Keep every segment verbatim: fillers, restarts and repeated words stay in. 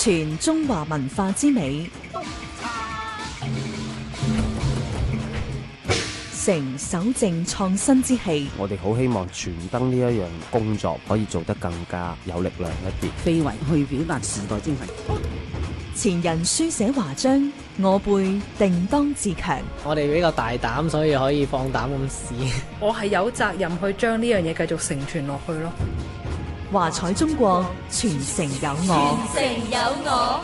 傳中華文化之美，成守正創新之氣。 我哋好希望傳燈呢一樣工作可以做得更加有力量一啲， 非遺去表達時代精神。 前人書寫華章，我輩定當自強。 我哋比較大膽，所以可以放膽咁試。 我係有責任去將呢樣嘢繼續承傳落去咯。 華彩中國，傳承有我。 傳承有我。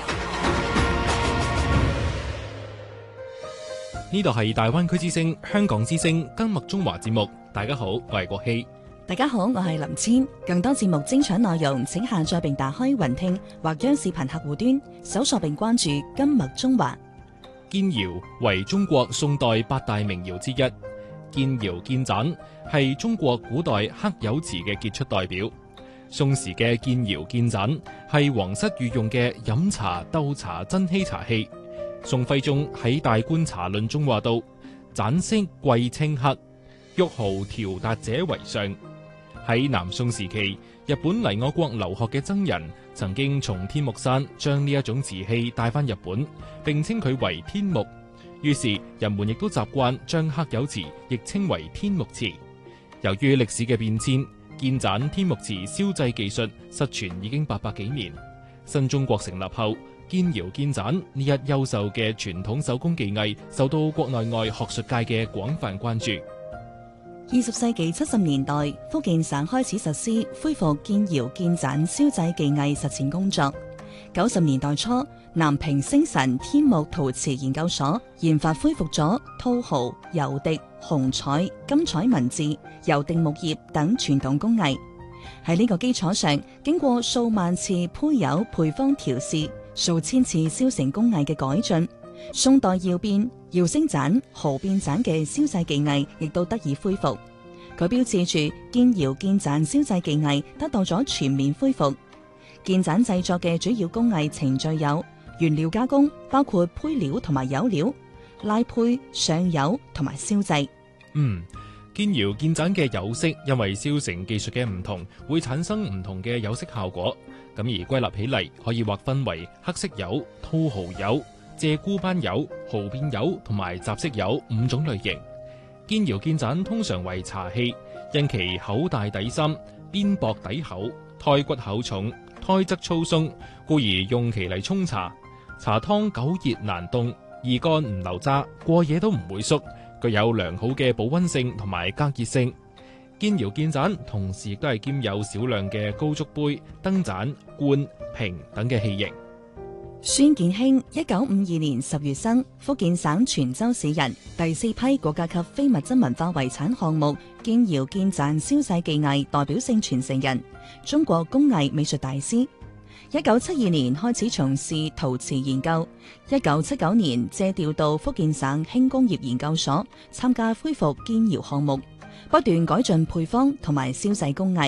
呢度係大灣區之聲、香港之聲《金麥中華》節目。大家好，我係國希。 大家好，我係林千。更多節目精彩內容，請下載並打開雲聽或央視頻客戶端，搜索並關注《金麥中華》。 建窯為中國宋代八大名窯之一，建窯建盞係中國古代刻有詞嘅傑出代表。宋時嘅建窯建盞係皇室御用嘅飲茶、鬥茶、珍稀茶器。宋徽宗喺《大觀茶論》中話到：盞色貴清黑，玉毫調達者為上。喺南宋時期，日本嚟我國留學嘅僧人曾經從天目山將呢一種瓷器帶返日本，並稱佢為天目。於是人們亦都習慣將刻有瓷亦稱為天目瓷。由於歷史嘅變遷，建盞天目瓷燒製技術失傳已經八百幾年。新中國成立後，建窯建盞呢一優秀嘅傳統手工技藝受到國內外學術界嘅廣泛關注。 二十世紀七十年代，福建省開始實施恢復建窯建盞燒製技藝實踐工作。九十年代初，南平星辰天目陶瓷研究所研發恢復咗吐毫、油滴、紅彩、金彩文字、油定木業等傳統工藝。喺呢個基礎上，經過數萬次胚釉配方調試、數千次燒成工藝嘅改進，宋代窯變、窯升盞、毫變盞嘅燒製技藝亦都得以恢復。佢標誌住建窯建盞燒製技藝得到咗全面恢復。建盞製作嘅主要工藝程序有原料加工，包括胚料同埋釉料、拉胚、上釉同埋燒製。 嗯，建窯建盞嘅釉色因為燒成技術嘅唔同，會產生唔同嘅釉色效果。咁而歸納起嚟，可以劃分為黑色釉、吐毫釉、鷓鴣斑釉、毫變釉同埋雜色釉五種類型。建窯建盞通常為茶器，因其口大底深、邊薄底厚、胎骨厚重、胎質粗鬆，故而用其嚟沖茶。茶湯久熱難凍，易乾唔留渣，過夜都唔會縮，具有良好嘅保溫性同埋隔熱性。建窯建盞同時亦都係兼有少量嘅高足杯、燈盞、罐、瓶等嘅器型。 孫建興一九五二年十月生，福建省泉州市人，第四批國家級非物質文化遺產項目建窯建盞燒製技藝代表性傳承人，中國工藝美術大師。一九七二年開始從事陶瓷研究，一九七九年借調到福建省輕工業研究所參加恢復建窯項目，不斷改進配方同埋燒製工藝。